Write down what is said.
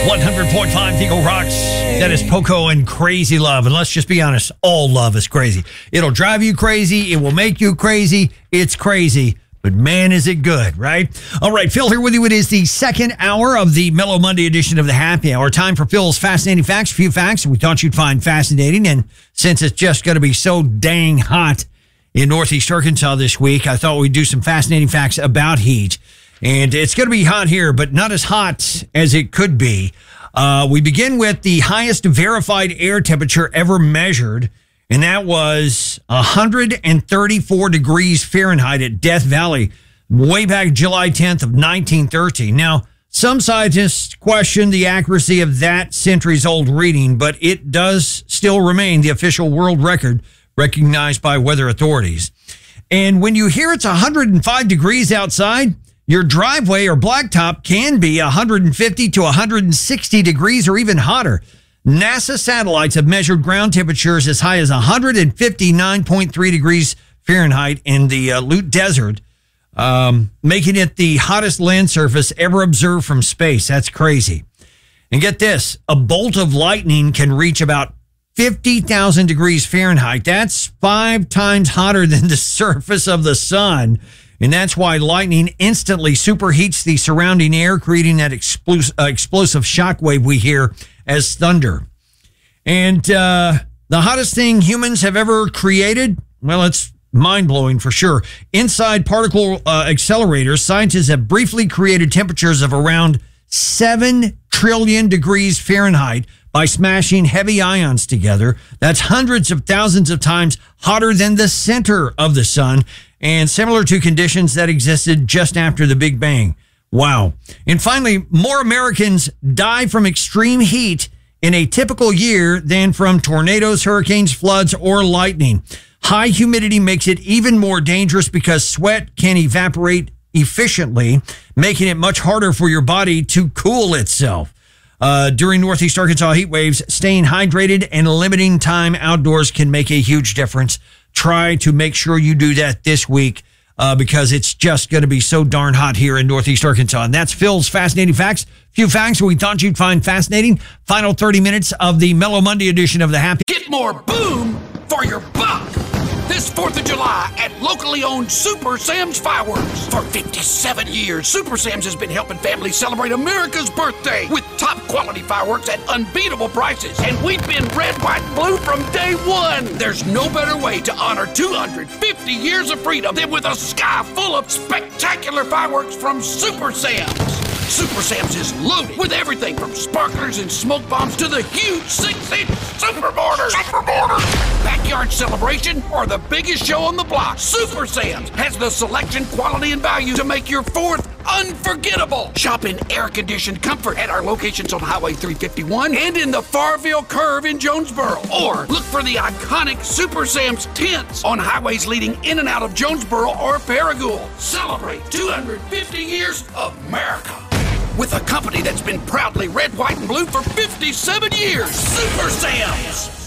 100.5 Eagle Rocks. That is Poco and Crazy Love. And let's just be honest, all love is crazy. It'll drive you crazy. It will make you crazy. It's crazy. But man, is it good, right? All right, Phil here with you. It is the second hour of the Mellow Monday edition of the Happy Hour. Time for Phil's Fascinating Facts. A few facts we thought you'd find fascinating. And since it's just going to be so dang hot in Northeast Arkansas this week, I thought we'd do some fascinating facts about heat. And it's going to be hot here, but not as hot as it could be. We begin with the highest verified air temperature ever measured, and that was 134 degrees Fahrenheit at Death Valley way back July 10th of 1913. Now, some scientists question the accuracy of that centuries-old reading, but it does still remain the official world record recognized by weather authorities. And when you hear it's 105 degrees outside, your driveway or blacktop can be 150 to 160 degrees or even hotter. NASA satellites have measured ground temperatures as high as 159.3 degrees Fahrenheit in the Lut Desert, making it the hottest land surface ever observed from space. That's crazy. And get this, a bolt of lightning can reach about 50,000 degrees Fahrenheit. That's 5 times hotter than the surface of the sun. And that's why lightning instantly superheats the surrounding air, creating that explosive shockwave we hear as thunder. And the hottest thing humans have ever created, well, it's mind-blowing for sure. Inside particle accelerators, scientists have briefly created temperatures of around 7 trillion degrees Fahrenheit by smashing heavy ions together. That's hundreds of thousands of times hotter than the center of the sun, and similar to conditions that existed just after the Big Bang. Wow. And finally, more Americans die from extreme heat in a typical year than from tornadoes, hurricanes, floods, or lightning. High humidity makes it even more dangerous because sweat can evaporate efficiently, making it much harder for your body to cool itself. During Northeast Arkansas heat waves, staying hydrated and limiting time outdoors can make a huge difference. Try to make sure you do that this week because it's just going to be so darn hot here in Northeast Arkansas. And that's Phil's Fascinating Facts. A few facts we thought you'd find fascinating. Final 30 minutes of the Mellow Monday edition of the Happy. Get more boom for your buck this 4th of July at locally owned Super Sam's Fireworks. For 57 years, Super Sam's has been helping families celebrate America's birthday with top quality fireworks at unbeatable prices. And we've been red, white, and blue from day one. There's no better way to honor 250 years of freedom than with a sky full of spectacular fireworks from Super Sam's. Super Sam's is loaded with everything from sparklers and smoke bombs to the huge 6-inch Super Mortar. Backyard celebration or the biggest show on the block, Super Sam's has the selection, quality, and value to make your 4th unforgettable. Shop in air-conditioned comfort at our locations on Highway 351 and in the Farville Curve in Jonesboro. Or look for the iconic Super Sam's tents on highways leading in and out of Jonesboro or Paragould. Celebrate 250 years of America with a company that's been proudly red, white, and blue for 57 years. Super Sam's.